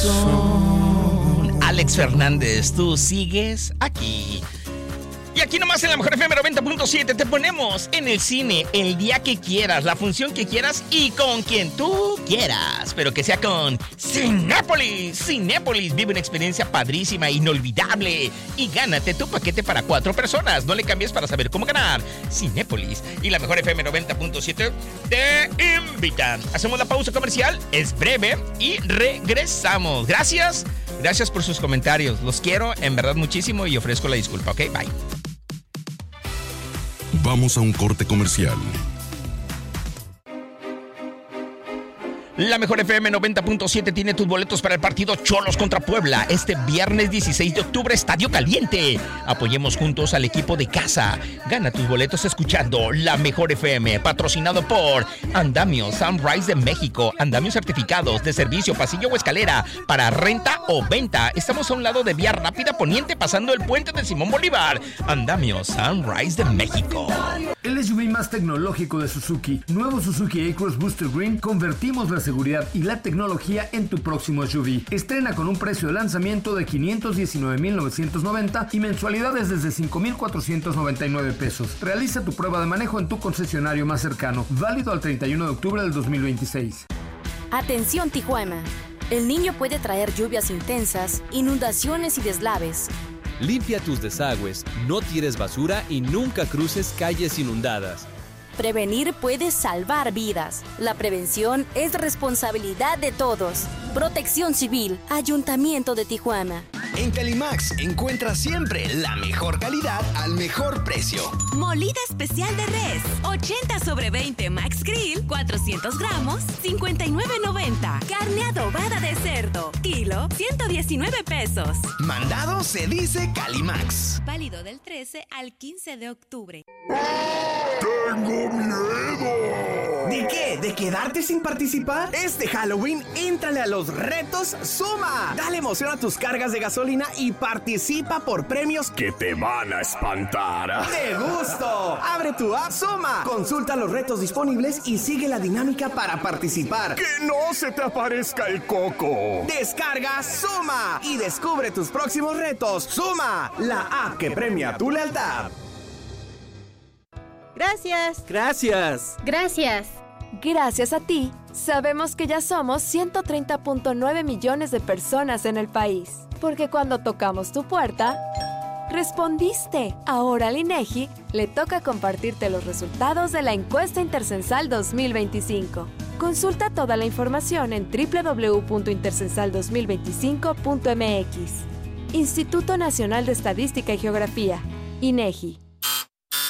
Alex Fernández, tú sigues aquí. Y aquí nomás en la Mejor FM 90.7 te ponemos en el cine el día que quieras, la función que quieras y con quien tú quieras. Pero que sea con Cinépolis. Cinépolis vive una experiencia padrísima, inolvidable. Y gánate tu paquete para 4 personas. No le cambies para saber cómo ganar. Cinépolis y la Mejor FM 90.7 te invitan. Hacemos la pausa comercial, es breve y regresamos. Gracias por sus comentarios. Los quiero en verdad muchísimo y ofrezco la disculpa, ¿ok? Bye. Vamos a un corte comercial. La Mejor FM 90.7 tiene tus boletos para el partido Xolos contra Puebla este viernes 16 de octubre, Estadio Caliente. Apoyemos juntos al equipo de casa. Gana tus boletos escuchando La Mejor FM, patrocinado por Andamios Sunrise de México. Andamios certificados de servicio, pasillo o escalera para renta o venta. Estamos a un lado de Vía Rápida Poniente, pasando el puente de Simón Bolívar. Andamios Sunrise de México. El SUV más tecnológico de Suzuki, nuevo Suzuki A-Cross Booster Green. Convertimos la seguridad y la tecnología en tu próximo SUV. Estrena con un precio de lanzamiento de $519,990 y mensualidades desde $5,499. Realiza tu prueba de manejo en tu concesionario más cercano, válido al 31 de octubre del 2026. Atención Tijuana, el niño puede traer lluvias intensas, inundaciones y deslaves. Limpia tus desagües, no tires basura y nunca cruces calles inundadas. Prevenir puede salvar vidas. La prevención es responsabilidad de todos. Protección Civil, Ayuntamiento de Tijuana. En Calimax encuentras siempre la mejor calidad al mejor precio. Molida especial de res, 80/20 Max Grill, 400 gramos, $59.90. Carne adobada de cerdo, kilo, $119. Mandado se dice Calimax. Válido del 13 al 15 de octubre. ¡Tengo miedo! ¿De qué? ¿De quedarte sin participar? Este Halloween, éntrale a los retos Suma. Dale emoción a tus cargas de gasolina y participa por premios que te van a espantar. ¡De gusto! Abre tu app Suma, consulta los retos disponibles y sigue la dinámica para participar. ¡Que no se te aparezca el coco! Descarga Suma y descubre tus próximos retos. Suma, la app que premia tu lealtad. Gracias. Gracias. Gracias. Gracias a ti, sabemos que ya somos 130.9 millones de personas en el país. Porque cuando tocamos tu puerta, respondiste. Ahora al INEGI le toca compartirte los resultados de la encuesta intercensal 2025. Consulta toda la información en www.intercensal2025.mx. Instituto Nacional de Estadística y Geografía, INEGI.